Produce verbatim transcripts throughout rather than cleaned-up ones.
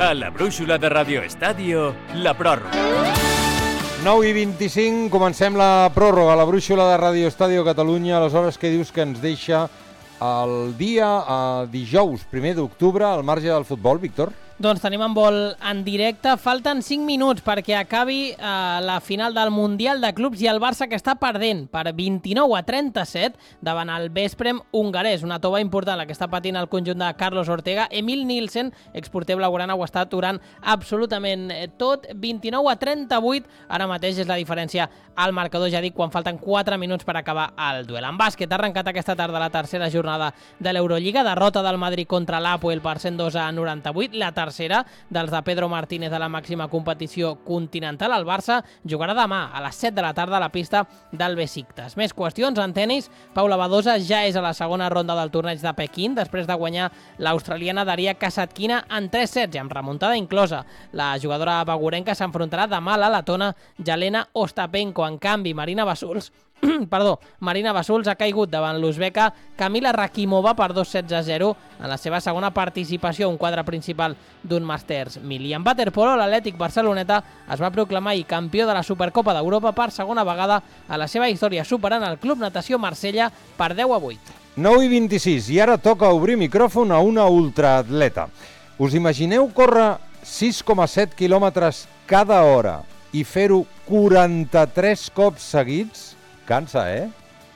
A la brúixola de Radio Estadio, la pròrroga. nou i vint-i-cinc, comencem la pròrroga, la brúixola de Radio Estadio Catalunya. Aleshores, què dius que ens deixa el dia eh, dijous, primer d'octubre, al marge del futbol, Víctor? Doncs tenim en vol en directe. Falten cinc minuts perquè acabi eh, la final del Mundial de Clubs i el Barça, que està perdent per vint-i-nou a trenta-set davant el Veszprém hongarès. Una tova important la que està patint el conjunt de Carlos Ortega. Emil Nielsen, exporter blaugrana, ho està aturant absolutament tot. vint-i-nou a trenta-vuit, ara mateix és la diferència al marcador, ja dic, quan falten quatre minuts per acabar el duel. En bàsquet ha arrencat aquesta tarda la tercera jornada de l'Eurolliga, derrota del Madrid contra l'Apoel per cent dos a noranta-vuit, la tercera dels de Pedro Martínez de la màxima competició continental. El Barça jugarà demà a les set de la tarda a la pista del Besiktas. Més qüestions en tenis. Paula Badosa ja és a la segona ronda del torneig de Pequín després de guanyar l'australiana Daria Kasatkina en tres sets i amb remuntada inclosa. La jugadora bagurenca s'enfrontarà demà a la letona Jelena Ostapenko. En canvi, Marina Bassuls Perdó, Marina Bassuls ha caigut davant l'uzbeca Kamila Rakimova per dos sets a zero en la seva segona participació, un quadre principal d'un Masters mil. I en waterpolo, l'Atlètic Barceloneta es va proclamar i campió de la Supercopa d'Europa per segona vegada a la seva història, superant el Club Natació Marsella per deu a vuit. nou i vint-i-sis, i ara toca obrir micròfon a una ultraatleta. Us imagineu córrer sis coma set quilòmetres cada hora i fer-ho quaranta-tres cops seguits? Cansa, ¿eh?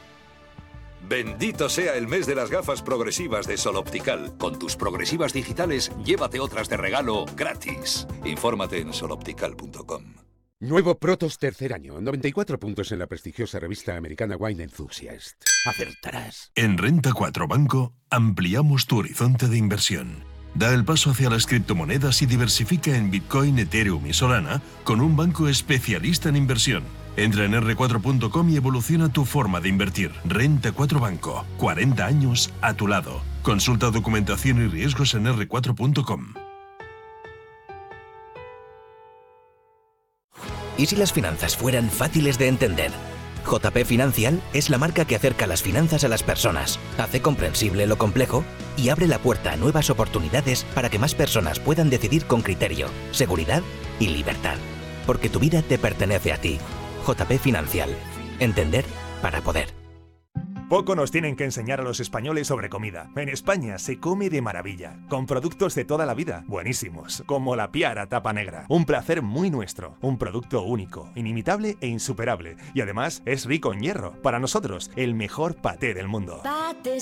Bendito sea el mes de las gafas progresivas de Sol Optical. Con tus progresivas digitales, llévate otras de regalo gratis. Infórmate en sol optical punto com. Nuevo Protos tercer año, noventa y cuatro puntos en la prestigiosa revista americana Wine Enthusiast. Acertarás. En Renta cuatro Banco ampliamos tu horizonte de inversión. Da el paso hacia las criptomonedas y diversifica en Bitcoin, Ethereum y Solana con un banco especialista en inversión. Entra en erre cuatro punto com y evoluciona tu forma de invertir. Renta cuatro Banco, cuarenta años a tu lado. Consulta documentación y riesgos en erre cuatro punto com. ¿Y si las finanzas fueran fáciles de entender? J P Financial es la marca que acerca las finanzas a las personas, hace comprensible lo complejo y abre la puerta a nuevas oportunidades para que más personas puedan decidir con criterio, seguridad y libertad. Porque tu vida te pertenece a ti. J P Financial. Entender para poder. Poco nos tienen que enseñar a los españoles sobre comida. En España se come de maravilla, con productos de toda la vida, buenísimos, como la Piara Tapa Negra. Un placer muy nuestro, un producto único, inimitable e insuperable. Y además es rico en hierro. Para nosotros, el mejor paté del mundo.